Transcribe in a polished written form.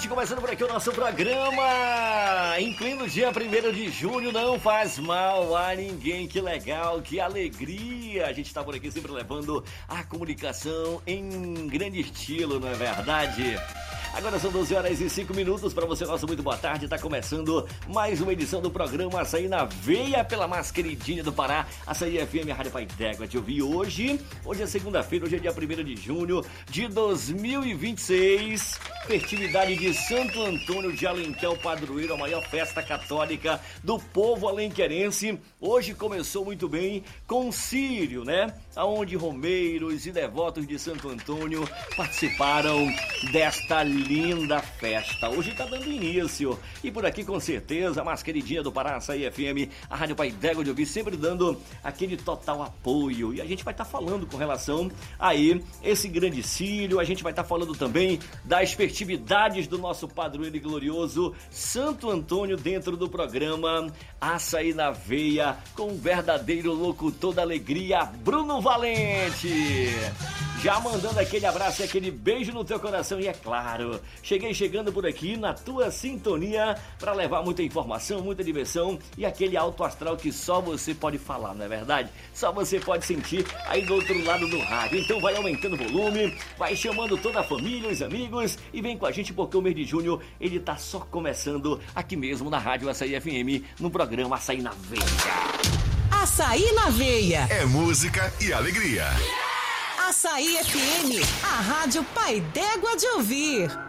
gente, começando por aqui o nosso programa. Em pleno dia 1º de junho, não faz mal a ninguém. Que legal, que alegria. A gente está por aqui sempre levando a comunicação em grande estilo, não é verdade? Agora são 12h05 para você, nosso muito boa tarde. Está começando mais uma edição do programa Açaí na Veia, pela mais queridinha do Pará, Açaí FM, a Rádio Pai d'Égua. Te ouvi hoje é segunda-feira, hoje é dia 1º de junho de 2026. Festividade de Santo Antônio de Alenquer, padroeiro, a maior festa católica do povo alenquerense. Hoje começou muito bem com o Círio, né? Onde romeiros e devotos de Santo Antônio participaram desta linda festa. Hoje está dando início. E por aqui, com certeza, a mais queridinha do Pará, Açaí FM, a Rádio Pai d'Égua de ouvir, sempre dando aquele total apoio. E a gente vai estar falando com relação aí esse grande Círio. A gente vai estar falando também das festividades do nosso padroeiro e glorioso Santo Antônio dentro do programa Açaí na Veia, com o verdadeiro locutor da alegria, Bruno Valente. Já mandando aquele abraço e aquele beijo no teu coração. E é claro, chegando por aqui na tua sintonia para levar muita informação, muita diversão e aquele alto astral que só você pode falar, não é verdade? Só você pode sentir aí do outro lado do rádio. Então vai aumentando o volume, vai chamando toda a família, os amigos e vem com a gente, porque o mês de junho ele tá só começando aqui mesmo na Rádio Açaí FM, no programa Açaí na Veia. Açaí na Veia. É música e alegria. Açaí FM, a Rádio Pai d'Égua de ouvir.